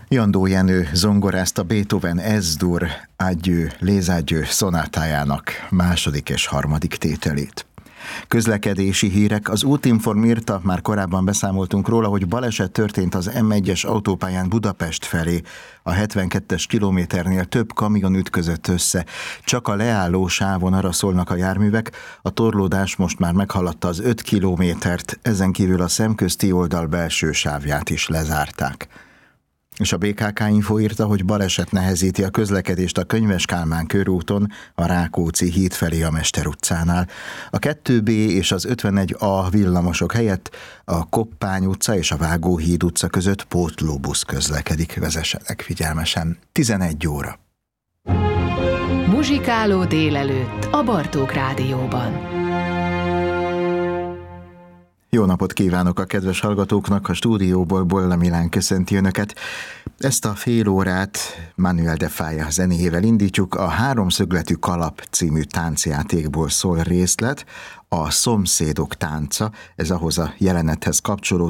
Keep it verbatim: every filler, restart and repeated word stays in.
Jandó Jenő zongorázta Beethoven Es-dur Adieu les Adieux szonátájának második és harmadik tételét. Közlekedési hírek. Az Útinform írta, már korábban beszámoltunk róla, hogy baleset történt az em egyes autópályán Budapest felé. A hetvenkettes kilométernél több kamion ütközött össze. Csak a leálló sávon arra szólnak a járművek. A torlódás most már meghaladta az öt kilométert, ezen kívül a szemközti oldal belső sávját is lezárták. És a bé ká ká Info írta, hogy baleset nehezíti a közlekedést a Könyves Kálmán körúton, a Rákóczi híd felé a Mester utcánál. A kettő bé és az ötvenegy A villamosok helyett a Koppány utca és a Vágóhíd utca között pótlóbusz közlekedik. Vezessenek figyelmesen. tizenegy óra. Muzsikáló délelőtt a Bartók Rádióban. Jó napot kívánok a kedves hallgatóknak, a stúdióból Bolla Milán köszönti Önöket. Ezt a fél órát Manuel de Falla zenéjével indítjuk. A Háromszögletű kalap című táncjátékból szól részlet, a Szomszédok tánca, ez ahhoz a jelenethez kapcsolódik,